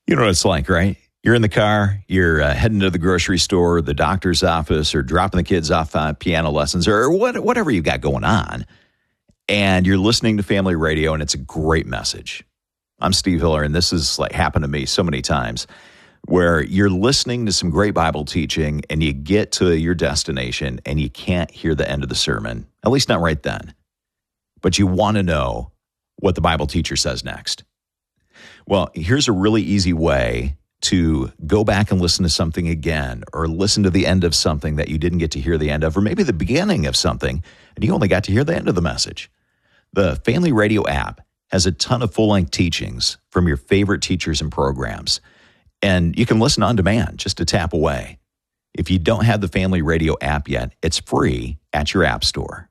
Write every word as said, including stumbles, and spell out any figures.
You know what it's like, right? You're in the car, you're uh, heading to the grocery store, the doctor's office, or dropping the kids off uh, piano lessons, or what, whatever you got going on, and you're listening to family radio, and it's a great message. I'm Steve Hiller, and this has like happened to me so many times, where you're listening to some great Bible teaching, and you get to your destination, and you can't hear the end of the sermon, at least not right then. But you want to know what the Bible teacher says next. Well, here's a really easy way to go back and listen to something again, or listen to the end of something that you didn't get to hear the end of, or maybe the beginning of something, and you only got to hear the end of the message. The Family Radio app has a ton of full-length teachings from your favorite teachers and programs, and you can listen on demand just a tap away. If you don't have the Family Radio app yet, it's free at your app store.